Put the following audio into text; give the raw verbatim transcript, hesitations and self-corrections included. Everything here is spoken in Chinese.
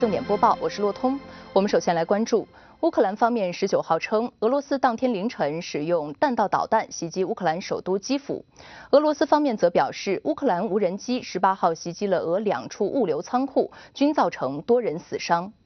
重点播报，我是洛通。我们首先来关注乌克兰方面十九号称，俄罗斯当天凌晨使用弹道导弹袭击乌克兰首都基辅。俄罗斯方面则表示，乌克兰无人机十八号袭击了俄两处物流仓库，均造成多人死伤。